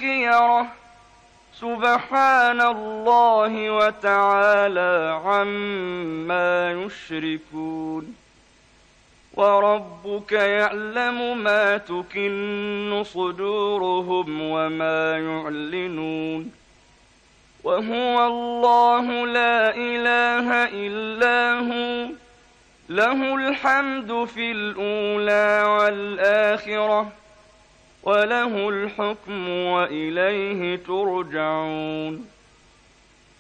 الخيرة سبحان الله وتعالى عما يشركون وربك يعلم ما تكن صدورهم وما يعلنون وهو الله لا إله إلا هو له الحمد في الأولى والآخرة وله الحكم وإليه ترجعون